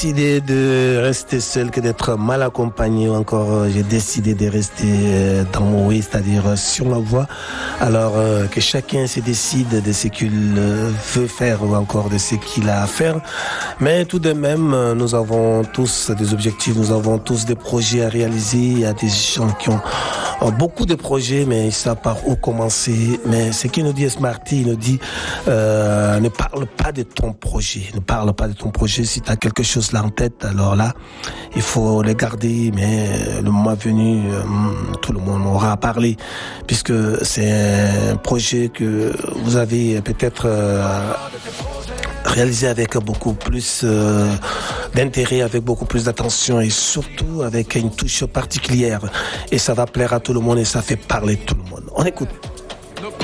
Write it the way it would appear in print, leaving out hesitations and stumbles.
décidé de rester seul que d'être mal accompagné, ou encore j'ai décidé de rester dans mon oui, c'est-à-dire sur ma voie. Alors que chacun se décide de ce qu'il veut faire ou encore de ce qu'il a à faire. Mais tout de même, nous avons tous des objectifs, nous avons tous des projets à réaliser. Il y a des gens qui ont beaucoup de projets, mais ils ne savent pas où commencer. Mais ce qu'il nous dit Smarty, il nous dit ne parle pas de ton projet, ne parle pas de ton projet. Si tu as quelque chose là en tête, alors là, il faut les garder, mais le moment venu, tout le monde aura à parler, puisque c'est un projet que vous avez peut-être réalisé avec beaucoup plus d'intérêt, avec beaucoup plus d'attention et surtout avec une touche particulière. Et ça va plaire à tout le monde et ça fait parler tout le monde. On écoute.